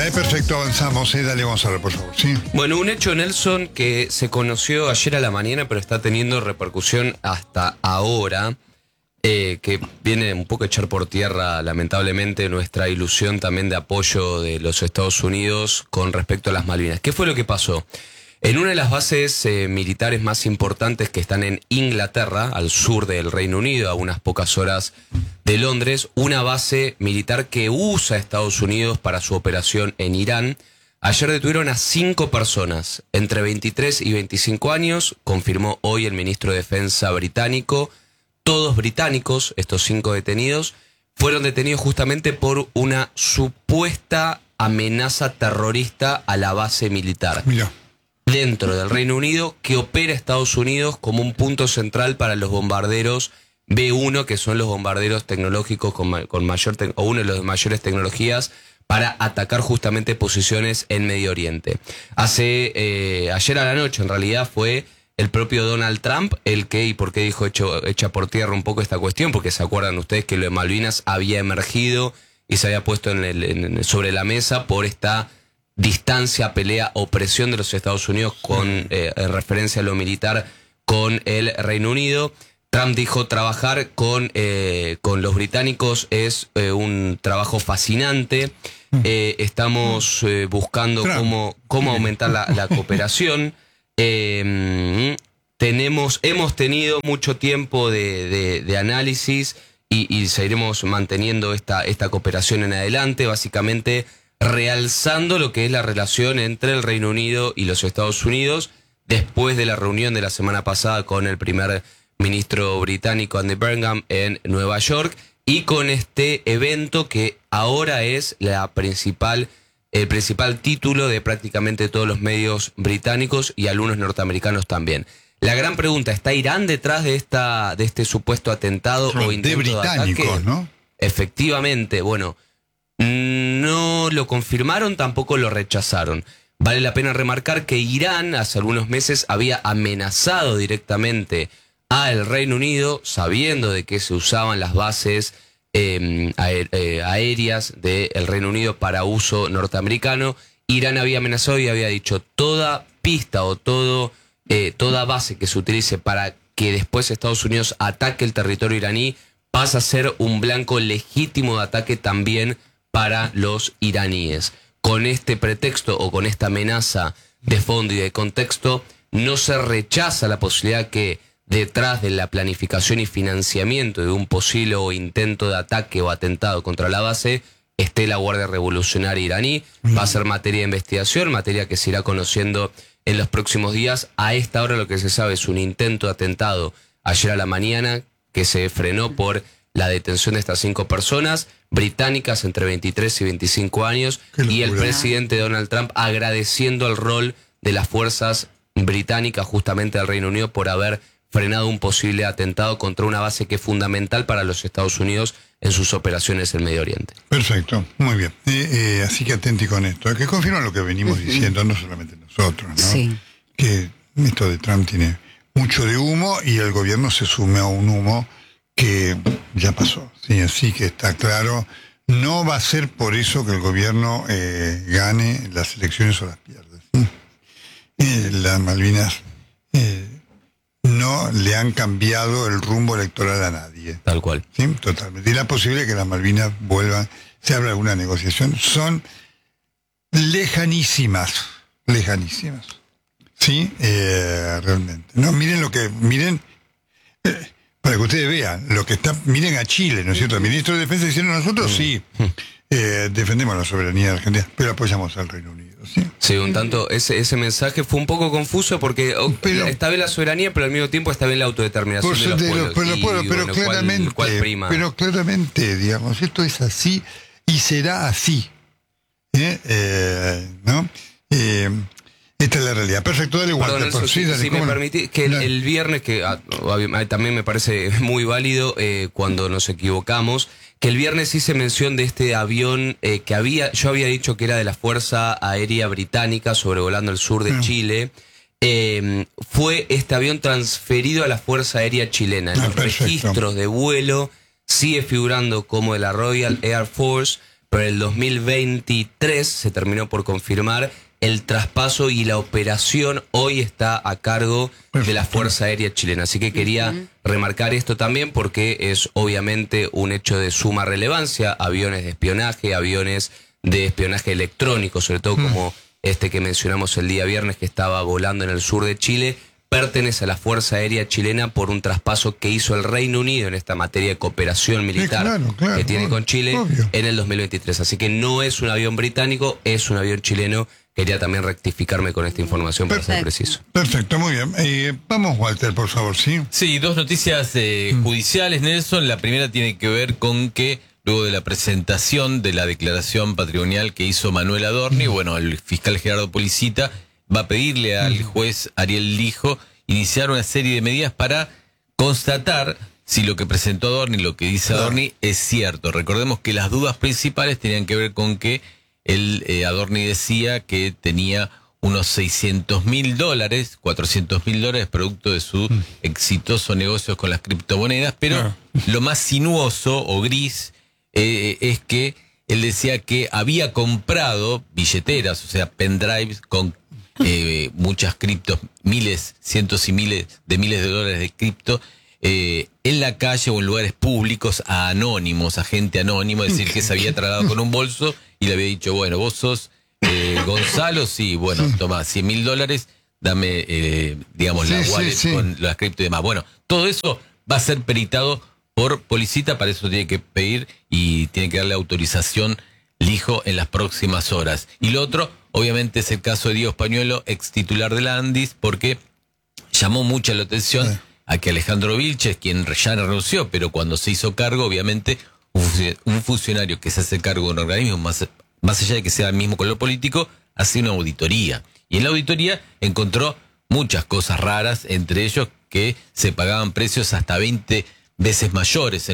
Perfecto, avanzamos. Dale, Gonzalo, por favor. ¿Sí? Bueno, un hecho, Nelson, que se conoció ayer a la mañana, pero está teniendo repercusión hasta ahora, que viene un poco a echar por tierra, lamentablemente, nuestra ilusión también de apoyo de los Estados Unidos con respecto a las Malvinas. ¿Qué fue lo que pasó? En una de las bases militares más importantes que están en Inglaterra, al sur del Reino Unido, a unas pocas horas de Londres, una base militar que usa Estados Unidos para su operación en Irán. Ayer detuvieron a 5 personas, entre 23 y 25 años, confirmó hoy el ministro de Defensa británico. Todos británicos, estos 5 detenidos, fueron detenidos justamente por una supuesta amenaza terrorista a la base militar. Mira. Dentro del Reino Unido, que opera Estados Unidos como un punto central para los bombarderos B-1, que son los bombarderos tecnológicos con mayor o uno de los mayores tecnologías para atacar justamente posiciones en Medio Oriente. Ayer a la noche, en realidad, fue el propio Donald Trump el que, y por qué dijo echa por tierra un poco esta cuestión, porque se acuerdan ustedes que lo de Malvinas había emergido y se había puesto sobre la mesa por esta distancia, pelea o presión de los Estados Unidos con referencia a lo militar con el Reino Unido. Trump dijo trabajar con los británicos es un trabajo fascinante. Estamos buscando cómo aumentar la cooperación. Hemos tenido mucho tiempo de análisis y seguiremos manteniendo esta cooperación en adelante, básicamente realzando lo que es la relación entre el Reino Unido y los Estados Unidos después de la reunión de la semana pasada con el primer ministro británico Andy Burnham en Nueva York y con este evento que ahora es el principal título de prácticamente todos los medios británicos y algunos norteamericanos también. La gran pregunta, ¿está Irán detrás de este supuesto atentado o intento de ataque? ¿No? Efectivamente, bueno, no lo confirmaron, tampoco lo rechazaron. Vale la pena remarcar que Irán hace algunos meses había amenazado directamente al Reino Unido, sabiendo de que se usaban las bases aéreas del Reino Unido para uso norteamericano. Irán había amenazado y había dicho toda pista o toda base que se utilice para que después Estados Unidos ataque el territorio iraní pasa a ser un blanco legítimo de ataque también para los iraníes. Con este pretexto o con esta amenaza de fondo y de contexto, no se rechaza la posibilidad que detrás de la planificación y financiamiento de un posible o intento de ataque o atentado contra la base esté la Guardia Revolucionaria iraní. Va a ser materia de investigación, materia que se irá conociendo en los próximos días. A esta hora lo que se sabe es un intento de atentado ayer a la mañana que se frenó por la detención de estas 5 personas británicas entre 23 y 25 años y el presidente Donald Trump agradeciendo el rol de las fuerzas británicas justamente del Reino Unido por haber frenado un posible atentado contra una base que es fundamental para los Estados Unidos en sus operaciones en Medio Oriente. Perfecto, muy bien. Así que atenti con esto, que confirma lo que venimos diciendo, no solamente nosotros, ¿no? Sí. Que esto de Trump tiene mucho de humo y el gobierno se sume a un humo que ya pasó, sí, así que está claro, no va a ser por eso que el gobierno gane las elecciones o las pierda. ¿Sí? Las Malvinas no le han cambiado el rumbo electoral a nadie. Tal cual. ¿Sí? Totalmente. Y la posibilidad de que las Malvinas vuelvan, se abra alguna negociación, son lejanísimas. Sí, realmente. No, miren, para que ustedes vean, miren a Chile, ¿no es cierto? El ministro de Defensa diciendo nosotros sí, defendemos la soberanía de Argentina, pero apoyamos al Reino Unido, ¿sí? Sí, un tanto, ese mensaje fue un poco confuso porque está bien la soberanía, pero al mismo tiempo está bien la autodeterminación de los pueblos. Pero claramente, ¿cuál prima? Pero claramente, digamos, esto es así y será así. ¿No? Esta es la realidad. Perfecto, dale igual. Perdón, si me permitís, que el viernes, que también me parece muy válido cuando nos equivocamos, que el viernes hice mención de este avión que yo había dicho que era de la Fuerza Aérea Británica sobrevolando el sur de Chile. Fue este avión transferido a la Fuerza Aérea Chilena. En los registros de vuelo sigue figurando como de la Royal Air Force, pero en el 2023 se terminó por confirmar el traspaso y la operación hoy está a cargo de la Fuerza Aérea Chilena. Así que quería remarcar esto también porque es obviamente un hecho de suma relevancia. Aviones de espionaje electrónico, sobre todo como este que mencionamos el día viernes que estaba volando en el sur de Chile, pertenece a la Fuerza Aérea Chilena por un traspaso que hizo el Reino Unido en esta materia de cooperación militar que tiene con Chile en el 2023. Así que no es un avión británico, es un avión chileno. Quería también rectificarme con esta información para ser preciso. Perfecto, muy bien. Vamos, Walter, por favor, ¿sí? Sí, dos noticias judiciales, Nelson. La primera tiene que ver con que luego de la presentación de la declaración patrimonial que hizo Manuel Adorni, bueno, el fiscal Gerardo Policita va a pedirle al juez Ariel Lijo iniciar una serie de medidas para constatar si lo que presentó Adorni, lo que dice Adorni, es cierto. Recordemos que las dudas principales tenían que ver con que Adorni decía que tenía unos $600.000, $400.000 producto de su exitoso negocio con las criptomonedas, pero lo más sinuoso o gris es que él decía que había comprado billeteras, o sea, pendrives con muchas criptos, cientos y miles de dólares de cripto, en la calle o en lugares públicos a anónimos, a gente anónima, es decir, que se había tragado con un bolso y le había dicho, bueno, vos sos Gonzalo, sí, bueno, toma $100.000, dame, digamos, la wallet con las cripto y demás. Bueno, todo eso va a ser peritado por Policita, para eso tiene que pedir y tiene que darle autorización Lijo en las próximas horas. Y lo otro, obviamente, es el caso de Diego Pañuelo, ex titular de la Andis, porque llamó mucha la atención a que Alejandro Vilches, quien ya renunció, pero cuando se hizo cargo, obviamente, un funcionario que se hace cargo de un organismo, más allá de que sea el mismo color político, hace una auditoría. Y en la auditoría encontró muchas cosas raras, entre ellos que se pagaban precios hasta 20 veces mayores